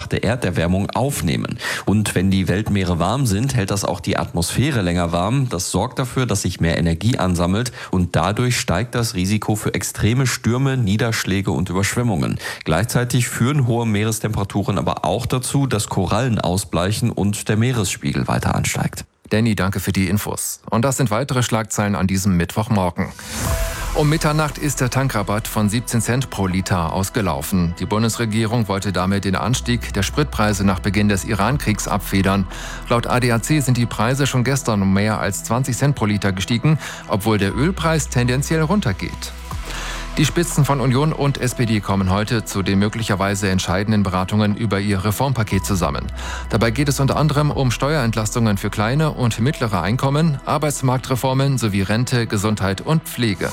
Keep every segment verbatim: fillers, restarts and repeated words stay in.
menschgemachte Erderwärmung aufnehmen. Und wenn die Weltmeere warm sind, hält das auch die Atmosphäre länger warm. Das sorgt dafür, dass sich mehr Energie ansammelt und dadurch steigt das Risiko für extreme Stürme, Niederschläge und Überschwemmungen. Gleichzeitig führen hohe Meerestemperaturen aber auch dazu, dass Korallen ausbleichen und der Meeresspiegel weiter ansteigt. Danny, danke für die Infos. Und das sind weitere Schlagzeilen an diesem Mittwochmorgen. Um Mitternacht ist der Tankrabatt von siebzehn Cent pro Liter ausgelaufen. Die Bundesregierung wollte damit den Anstieg der Spritpreise nach Beginn des Iran-Kriegs abfedern. Laut A D A C sind die Preise schon gestern um mehr als zwanzig Cent pro Liter gestiegen, obwohl der Ölpreis tendenziell runtergeht. Die Spitzen von Union und S P D kommen heute zu den möglicherweise entscheidenden Beratungen über ihr Reformpaket zusammen. Dabei geht es unter anderem um Steuerentlastungen für kleine und mittlere Einkommen, Arbeitsmarktreformen sowie Rente, Gesundheit und Pflege.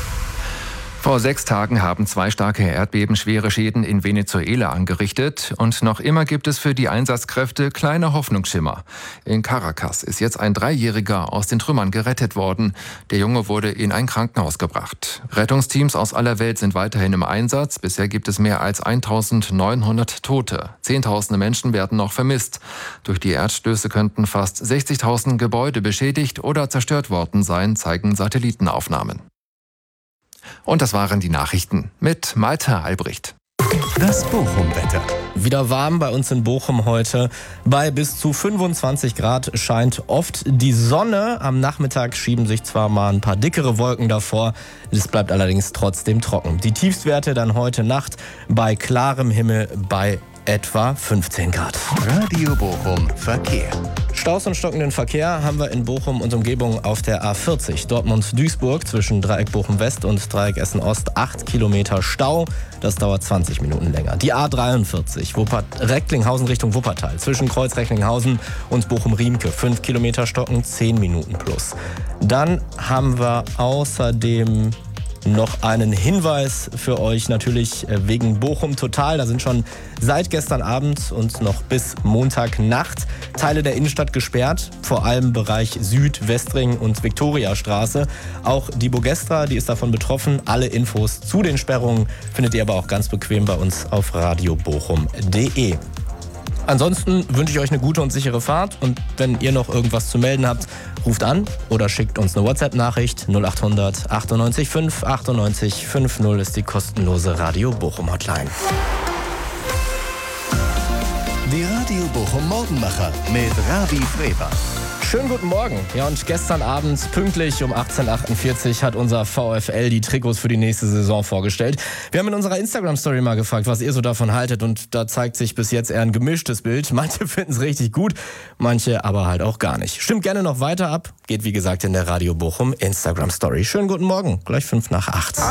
Vor sechs Tagen haben zwei starke Erdbeben schwere Schäden in Venezuela angerichtet und noch immer gibt es für die Einsatzkräfte kleine Hoffnungsschimmer. In Caracas ist jetzt ein Dreijähriger aus den Trümmern gerettet worden. Der Junge wurde in ein Krankenhaus gebracht. Rettungsteams aus aller Welt sind weiterhin im Einsatz. Bisher gibt es mehr als eintausendneunhundert Tote. Zehntausende Menschen werden noch vermisst. Durch die Erdstöße könnten fast sechzigtausend Gebäude beschädigt oder zerstört worden sein, zeigen Satellitenaufnahmen. Und das waren die Nachrichten mit Malte Albrecht. Das Bochum-Wetter. Wieder warm bei uns in Bochum heute. Bei bis zu fünfundzwanzig Grad scheint oft die Sonne. Am Nachmittag schieben sich zwar mal ein paar dickere Wolken davor. Es bleibt allerdings trotzdem trocken. Die Tiefstwerte dann heute Nacht bei klarem Himmel bei etwa fünfzehn Grad. Radio Bochum Verkehr. Staus und stockenden Verkehr haben wir in Bochum und Umgebung auf der A vierzig Dortmund-Duisburg zwischen Dreieck Bochum-West und Dreieck Essen-Ost acht Kilometer Stau. Das dauert zwanzig Minuten länger. Die A dreiundvierzig Recklinghausen Richtung Wuppertal zwischen Kreuz Recklinghausen und Bochum-Riemke fünf Kilometer stocken, zehn Minuten plus. Dann haben wir außerdem noch einen Hinweis für euch, natürlich wegen Bochum Total. Da sind schon seit gestern Abend und noch bis Montagnacht Teile der Innenstadt gesperrt. Vor allem Bereich Süd, Westring und Viktoriastraße. Auch die Bogestra, die ist davon betroffen. Alle Infos zu den Sperrungen findet ihr aber auch ganz bequem bei uns auf radio bochum punkt de. Ansonsten wünsche ich euch eine gute und sichere Fahrt und wenn ihr noch irgendwas zu melden habt, ruft an oder schickt uns eine WhatsApp-Nachricht. null acht hundert achtundneunzig fünf achtundneunzig fünfzig ist die kostenlose Radio Bochum Hotline. Die Radio Bochum Morgenmacher mit Ravi Freber. Schönen guten Morgen. Ja, und gestern Abend pünktlich um achtzehn Uhr achtundvierzig hat unser VfL die Trikots für die nächste Saison vorgestellt. Wir haben in unserer Instagram-Story mal gefragt, was ihr so davon haltet und da zeigt sich bis jetzt eher ein gemischtes Bild. Manche finden es richtig gut, manche aber halt auch gar nicht. Stimmt gerne noch weiter ab. Geht wie gesagt in der Radio Bochum Instagram-Story. Schönen guten Morgen, gleich fünf nach acht.